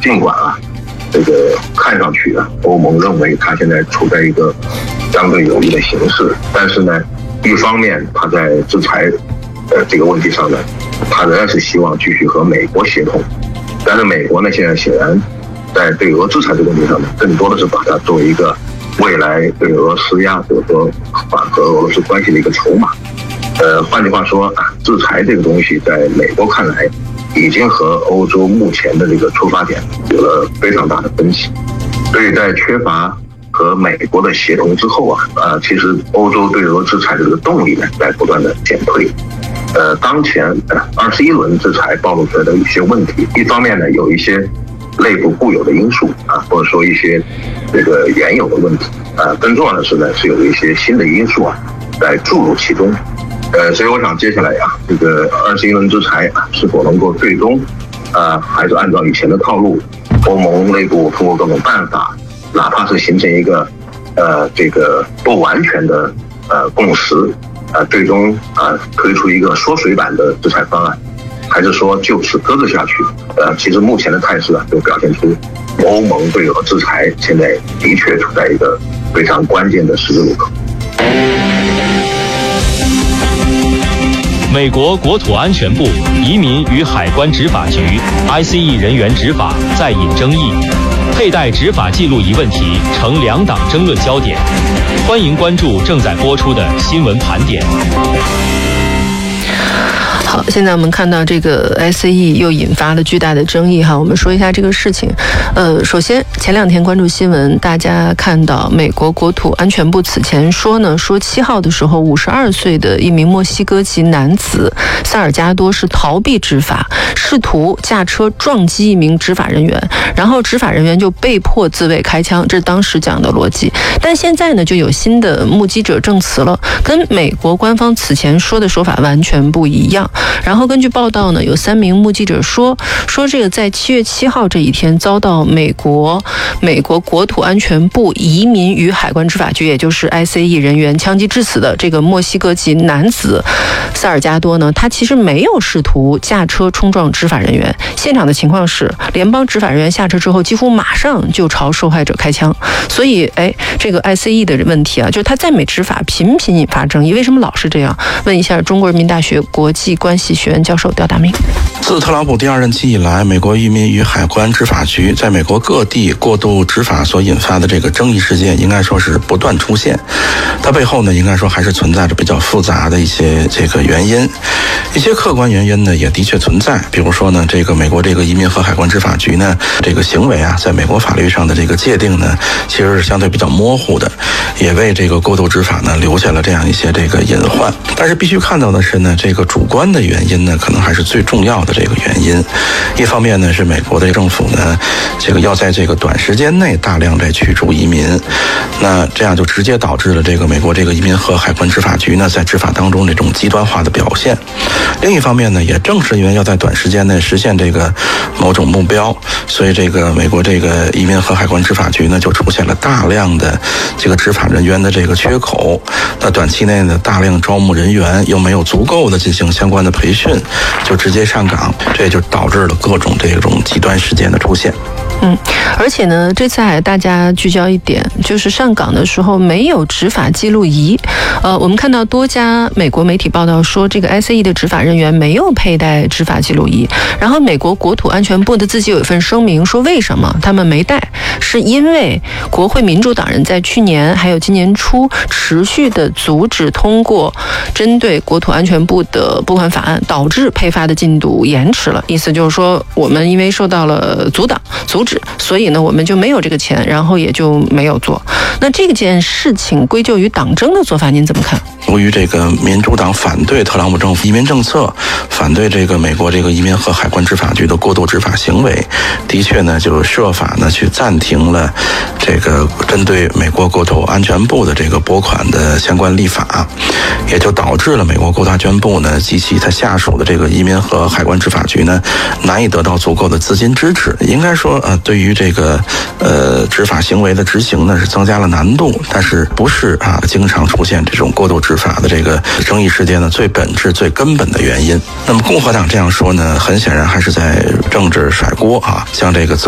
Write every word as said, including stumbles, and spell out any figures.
尽管啊，这个看上去啊，欧盟认为它现在处在一个相对有利的形势，但是呢，一方面它在制裁呃这个问题上呢，它仍然是希望继续和美国协同，但是美国呢，现在显然在对俄制裁这个问题上呢，更多的是把它作为一个未来对俄施压，或者说缓和俄罗斯关系的一个筹码。呃，换句话说啊，制裁这个东西在美国看来，已经和欧洲目前的这个出发点有了非常大的分歧。所以在缺乏和美国的协同之后啊，呃，其实欧洲对俄制裁的这个动力呢，在不断的减退。呃，当前呃二十一轮制裁暴露出来的一些问题，一方面呢，有一些内部固有的因素啊，或者说一些这个原有的问题啊，更重要的是呢，是有一些新的因素啊在注入其中。呃，所以我想接下来呀、啊，这个二十一轮制裁啊，是否能够最终，呃，还是按照以前的套路，欧盟内部通过各种办法，哪怕是形成一个，呃，这个不完全的呃共识，呃，最终啊、呃、推出一个缩水版的制裁方案，还是说就此搁置下去？呃，其实目前的态势啊，就表现出欧盟对俄制裁现在的确处在一个非常关键的十字路口。 美国国土安全部移民与海关执法局 I C E 人员执法再引争议，佩戴执法记录仪问题成两党争论焦点。欢迎关注正在播出的新闻盘点。 好，现在我们看到这个 I C E 又引发了巨大的争议哈，我们说一下这个事情。呃，首先前两天关注新闻，大家看到美国国土安全部此前说呢，说七号的时候，五十二岁的一名墨西哥籍男子萨尔加多是逃避执法，试图驾车撞击一名执法人员，然后执法人员就被迫自卫开枪，这是当时讲的逻辑。但现在呢，就有新的目击者证词了，跟美国官方此前说的说法完全不一样。然后根据报道呢，有三名目击者说，说这个在七月七号这一天遭到美国美国国土安全部移民与海关执法局，也就是 I C E 人员枪击致死的这个墨西哥籍男子萨尔加多呢，他其实没有试图驾车冲撞执法人员，现场的情况是联邦执法人员下车之后几乎马上就朝受害者开枪。所以哎，这个 I C E 的问题啊，就是他在美执法频频引发争议，为什么老是这样？问一下中国人民大学国际关系学院教授刁大明。 自特朗普第二任期以来，美国移民与海关执法局在美国各地过度执法所引发的这个争议事件，应该说是不断出现。它背后呢，应该说还是存在着比较复杂的一些这个原因，一些客观原因呢也的确存在。比如说呢，这个美国这个移民和海关执法局呢，这个行为啊，在美国法律上的这个界定呢，其实是相对比较模糊的，也为这个过度执法呢留下了这样一些这个隐患。但是必须看到的是呢，这个主观的原因呢，可能还是最重要的这个原因。一方面呢，是美国的政府呢，这个要在这个短时间内大量的驱逐移民，那这样就直接导致了这个美国这个移民和海关执法局呢，在执法当中这种极端化的表现。另一方面呢，也正是因为要在短时间内实现这个某种目标，所以这个美国这个移民和海关执法局呢，就出现了大量的这个执法人员的这个缺口。那短期内呢，大量招募人员又没有足够的进行相关的培训，就直接上岗，这就导致了各种这种极端事件的出现。 嗯，而且呢，这次还大家聚焦一点，就是上岗的时候没有执法记录仪。呃，我们看到多家美国媒体报道说，这个 I C E 的执法人员没有佩戴执法记录仪。然后美国国土安全部的自己有一份声明说，为什么他们没带，是因为国会民主党人在去年还有今年初持续的阻止通过针对国土安全部的拨款法案，导致配发的进度延迟了。意思就是说，我们因为受到了阻挡、阻止，所以呢，我们就没有这个钱，然后也就没有做。那这件事情归咎于党争的做法，您怎么看？ 由于这个民主党反对特朗普政府移民政策，反对这个美国这个移民和海关执法局的过度执法行为，的确呢就设法呢去暂停了这个针对美国国土安全部的这个拨款的相关立法，也就导致了美国国土安全部呢及其他下属的这个移民和海关执法局呢难以得到足够的资金支持。应该说呃对于这个呃执法行为的执行呢是增加了难度，但是不是啊经常出现这种过度执法的这个争议事件呢最本质最根本的原因。那么共和党这样说呢，很显然还是在政治甩锅啊，将这个